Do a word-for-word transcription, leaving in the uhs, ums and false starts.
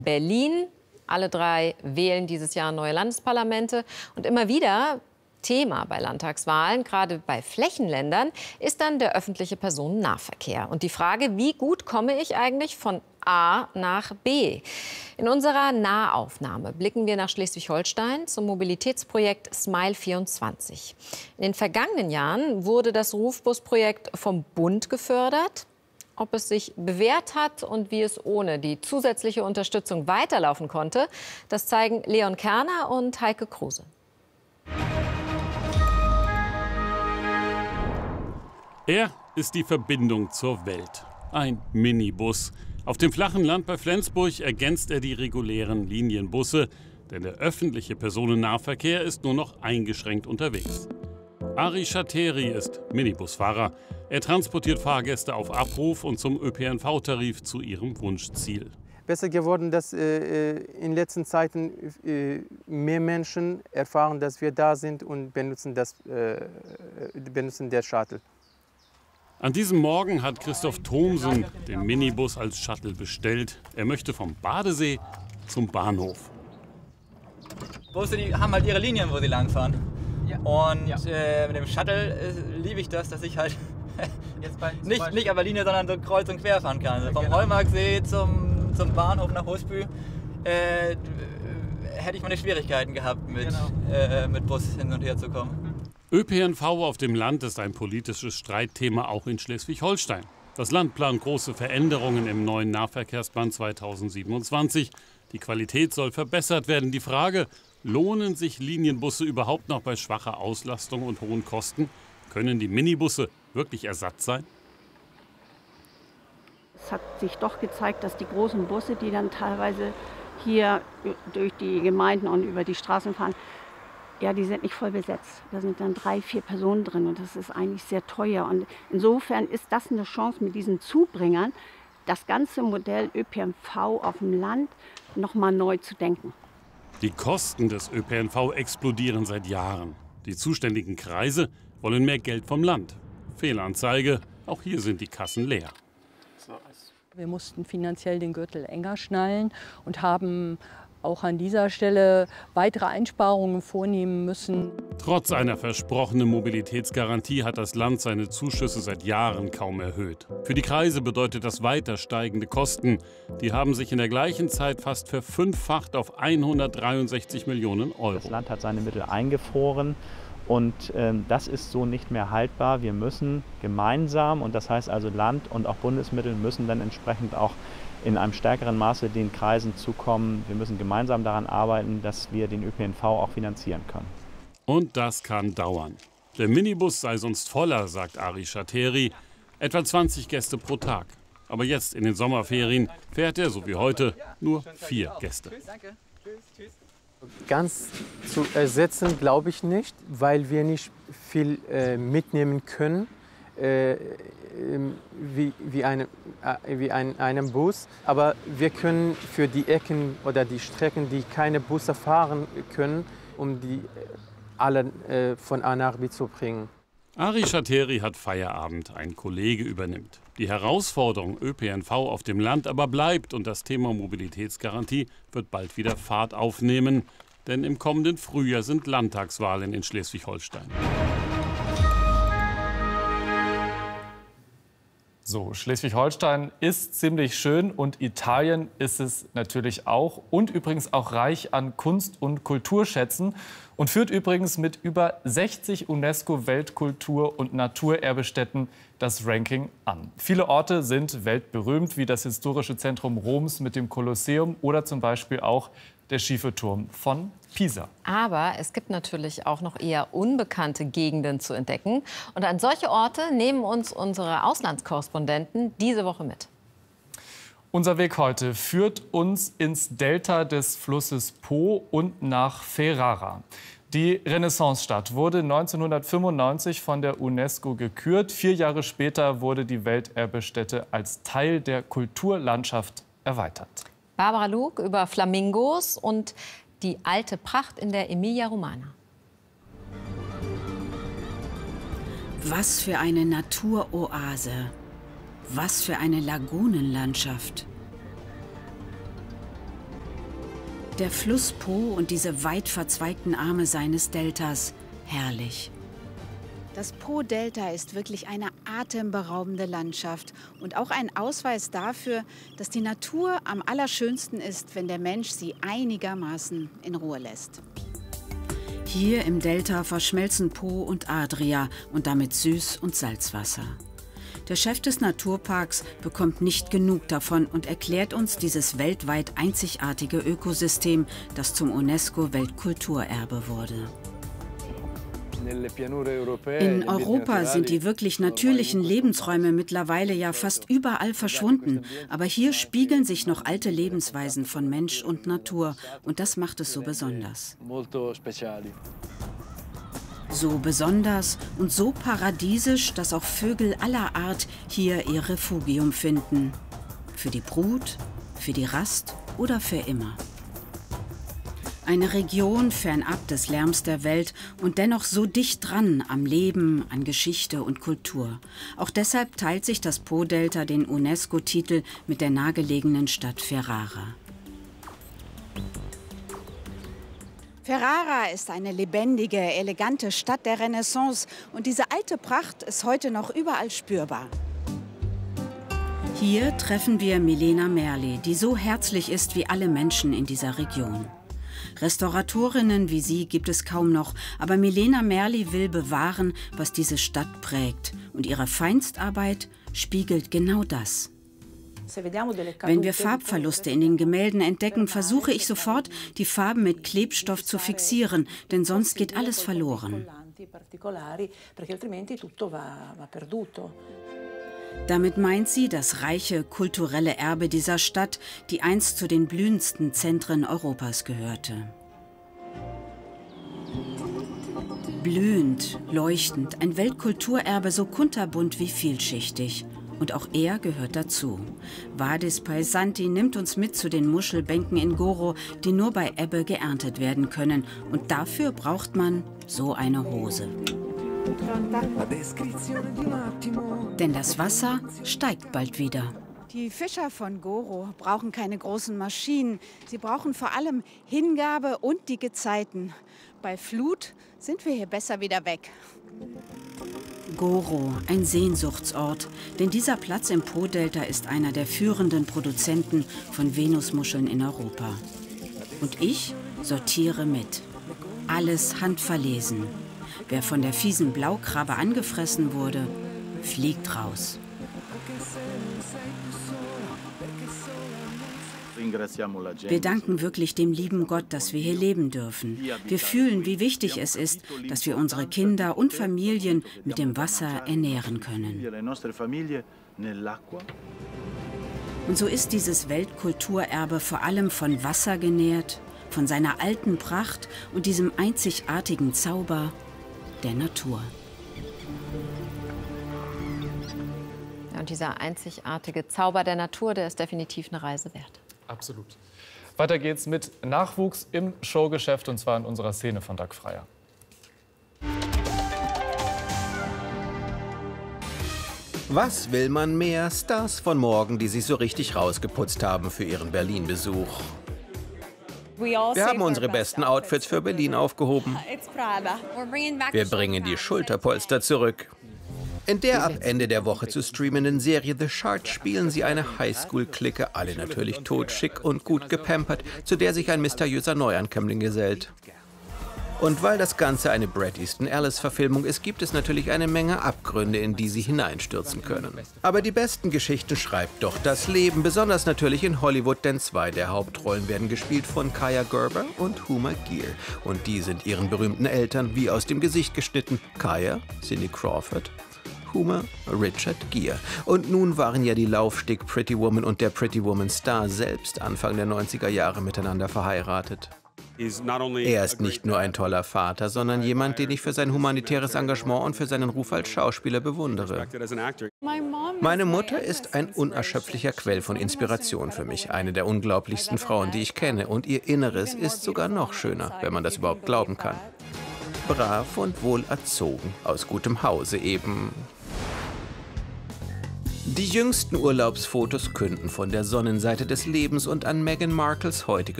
Berlin. Alle drei wählen dieses Jahr neue Landesparlamente. Und immer wieder Thema bei Landtagswahlen, gerade bei Flächenländern, ist dann der öffentliche Personennahverkehr. Und die Frage, wie gut komme ich eigentlich von A nach B? In unserer Nahaufnahme blicken wir nach Schleswig-Holstein zum Mobilitätsprojekt Smile vierundzwanzig. In den vergangenen Jahren wurde das Rufbus-Projekt vom Bund gefördert. Ob es sich bewährt hat und wie es ohne die zusätzliche Unterstützung weiterlaufen konnte, das zeigen Leon Kerner und Heike Kruse. Er ist die Verbindung zur Welt. Ein Minibus. Auf dem flachen Land bei Flensburg ergänzt er die regulären Linienbusse, denn der öffentliche Personennahverkehr ist nur noch eingeschränkt unterwegs. Ari Schateri ist Minibusfahrer. Er transportiert Fahrgäste auf Abruf und zum Ö P N V-Tarif zu ihrem Wunschziel. Besser geworden, dass äh, in letzten Zeiten äh, mehr Menschen erfahren, dass wir da sind und benutzen, das, äh, benutzen der Shuttle. An diesem Morgen hat Christoph Thomsen den Minibus als Shuttle bestellt. Er möchte vom Badesee zum Bahnhof. Busse, die haben halt ihre Linien, wo sie langfahren. Ja. Und ja. äh, mit dem Shuttle äh, liebe ich das, dass ich halt Jetzt bei, nicht, nicht aber Linie, sondern so kreuz und quer fahren kann. Also vom genau. Heumarksee zum, zum Bahnhof nach Husby äh, hätte ich meine Schwierigkeiten gehabt, mit, genau. äh, mit Bus hin und her zu kommen. Ö P N V auf dem Land ist ein politisches Streitthema auch in Schleswig-Holstein. Das Land plant große Veränderungen im neuen Nahverkehrsplan zweitausendsiebenundzwanzig. Die Qualität soll verbessert werden. Die Frage, lohnen sich Linienbusse überhaupt noch bei schwacher Auslastung und hohen Kosten? Können die Minibusse wirklich Ersatz sein? Es hat sich doch gezeigt, dass die großen Busse, die dann teilweise hier durch die Gemeinden und über die Straßen fahren, ja, die sind nicht voll besetzt. Da sind dann drei, vier Personen drin und das ist eigentlich sehr teuer. Und insofern ist das eine Chance mit diesen Zubringern, das ganze Modell Ö P N V auf dem Land noch mal neu zu denken. Die Kosten des Ö P N V explodieren seit Jahren. Die zuständigen Kreise wollen mehr Geld vom Land. Fehlanzeige, auch hier sind die Kassen leer. Wir mussten finanziell den Gürtel enger schnallen und haben auch an dieser Stelle weitere Einsparungen vornehmen müssen. Trotz einer versprochenen Mobilitätsgarantie hat das Land seine Zuschüsse seit Jahren kaum erhöht. Für die Kreise bedeutet das weiter steigende Kosten. Die haben sich in der gleichen Zeit fast verfünffacht auf hundertdreiundsechzig Millionen Euro. Das Land hat seine Mittel eingefroren. Und ähm, das ist so nicht mehr haltbar. Wir müssen gemeinsam, und das heißt also Land und auch Bundesmittel müssen dann entsprechend auch in einem stärkeren Maße den Kreisen zukommen. Wir müssen gemeinsam daran arbeiten, dass wir den Ö P N V auch finanzieren können. Und das kann dauern. Der Minibus sei sonst voller, sagt Ari Schateri. Etwa zwanzig Gäste pro Tag. Aber jetzt in den Sommerferien fährt er, so wie heute, nur vier Gäste. Ganz zu ersetzen glaube ich nicht, weil wir nicht viel äh, mitnehmen können, äh, wie, wie, eine, äh, wie ein, einem Bus. Aber wir können für die Ecken oder die Strecken, die keine Busse fahren können, um die alle äh, von A nach B zu bringen. Ari Schateri hat Feierabend, ein Kollege übernimmt. Die Herausforderung Ö P N V auf dem Land aber bleibt und das Thema Mobilitätsgarantie wird bald wieder Fahrt aufnehmen. Denn im kommenden Frühjahr sind Landtagswahlen in Schleswig-Holstein. So, Schleswig-Holstein ist ziemlich schön und Italien ist es natürlich auch. Und übrigens auch reich an Kunst- und Kulturschätzen. Und führt übrigens mit über sechzig UNESCO-Weltkultur- und Naturerbestätten das Ranking an. Viele Orte sind weltberühmt, wie das historische Zentrum Roms mit dem Kolosseum oder zum Beispiel auch der schiefe Turm von Pisa. Aber es gibt natürlich auch noch eher unbekannte Gegenden zu entdecken. Und an solche Orte nehmen uns unsere Auslandskorrespondenten diese Woche mit. Unser Weg heute führt uns ins Delta des Flusses Po und nach Ferrara. Die Renaissancestadt wurde neunzehnhundertfünfundneunzig von der UNESCO gekürt. Vier Jahre später wurde die Welterbestätte als Teil der Kulturlandschaft erweitert. Barbara Lug über Flamingos und die alte Pracht in der Emilia-Romagna. Was für eine Naturoase. Was für eine Lagunenlandschaft. Der Fluss Po und diese weit verzweigten Arme seines Deltas. Herrlich. Das Po-Delta ist wirklich eine atemberaubende Landschaft und auch ein Ausweis dafür, dass die Natur am allerschönsten ist, wenn der Mensch sie einigermaßen in Ruhe lässt. Hier im Delta verschmelzen Po und Adria und damit Süß- und Salzwasser. Der Chef des Naturparks bekommt nicht genug davon und erklärt uns dieses weltweit einzigartige Ökosystem, das zum UNESCO-Weltkulturerbe wurde. In Europa sind die wirklich natürlichen Lebensräume mittlerweile ja fast überall verschwunden. Aber hier spiegeln sich noch alte Lebensweisen von Mensch und Natur. Und das macht es so besonders. So besonders und so paradiesisch, dass auch Vögel aller Art hier ihr Refugium finden. Für die Brut, für die Rast oder für immer. Eine Region fernab des Lärms der Welt und dennoch so dicht dran am Leben, an Geschichte und Kultur. Auch deshalb teilt sich das Po-Delta den UNESCO-Titel mit der nahegelegenen Stadt Ferrara. Ferrara ist eine lebendige, elegante Stadt der Renaissance und diese alte Pracht ist heute noch überall spürbar. Hier treffen wir Milena Merli, die so herzlich ist wie alle Menschen in dieser Region. Restauratorinnen wie sie gibt es kaum noch, aber Milena Merli will bewahren, was diese Stadt prägt. Und ihre Feinstarbeit spiegelt genau das. Wenn wir Farbverluste in den Gemälden entdecken, versuche ich sofort, die Farben mit Klebstoff zu fixieren, denn sonst geht alles verloren. Damit meint sie das reiche kulturelle Erbe dieser Stadt, die einst zu den blühendsten Zentren Europas gehörte. Blühend, leuchtend, ein Weltkulturerbe so kunterbunt wie vielschichtig. Und auch er gehört dazu. Vadis Paisanti nimmt uns mit zu den Muschelbänken in Goro, die nur bei Ebbe geerntet werden können. Und dafür braucht man so eine Hose. Denn das Wasser steigt bald wieder. Die Fischer von Goro brauchen keine großen Maschinen. Sie brauchen vor allem Hingabe und die Gezeiten. Bei Flut sind wir hier besser wieder weg. Goro, ein Sehnsuchtsort, denn dieser Platz im Po-Delta ist einer der führenden Produzenten von Venusmuscheln in Europa. Und ich sortiere mit. Alles handverlesen. Wer von der fiesen Blaukrabbe angefressen wurde, fliegt raus. Wir danken wirklich dem lieben Gott, dass wir hier leben dürfen. Wir fühlen, wie wichtig es ist, dass wir unsere Kinder und Familien mit dem Wasser ernähren können. Und so ist dieses Weltkulturerbe vor allem von Wasser genährt, von seiner alten Pracht und diesem einzigartigen Zauber der Natur. Ja, und dieser einzigartige Zauber der Natur, der ist definitiv eine Reise wert. Absolut. Weiter geht's mit Nachwuchs im Showgeschäft, und zwar in unserer Szene von Dag Freier. Was will man mehr? Stars von morgen, die sich so richtig rausgeputzt haben für ihren Berlin-Besuch. Wir haben unsere besten Outfits für Berlin aufgehoben. Wir bringen die Schulterpolster zurück. In der ab Ende der Woche zu streamenden Serie The Shard spielen sie eine Highschool-Clique, alle natürlich totschick und gut gepampert, zu der sich ein mysteriöser Neuankömmling gesellt. Und weil das Ganze eine Bret Easton Ellis-Verfilmung ist, gibt es natürlich eine Menge Abgründe, in die sie hineinstürzen können. Aber die besten Geschichten schreibt doch das Leben, besonders natürlich in Hollywood, denn zwei der Hauptrollen werden gespielt von Kaia Gerber und Huma Gear. Und die sind ihren berühmten Eltern wie aus dem Gesicht geschnitten. Kaia, Cindy Crawford, Huma, Richard Gere. Und nun waren ja die Laufsteg Pretty Woman und der Pretty Woman Star selbst Anfang der neunziger Jahre miteinander verheiratet. Er ist nicht nur ein toller Vater, sondern jemand, den ich für sein humanitäres Engagement und für seinen Ruf als Schauspieler bewundere. Meine Mutter ist ein unerschöpflicher Quell von Inspiration für mich, eine der unglaublichsten Frauen, die ich kenne. Und ihr Inneres ist sogar noch schöner, wenn man das überhaupt glauben kann. Brav und wohl erzogen, aus gutem Hause eben. Die jüngsten Urlaubsfotos künden von der Sonnenseite des Lebens und an Meghan Markles heutige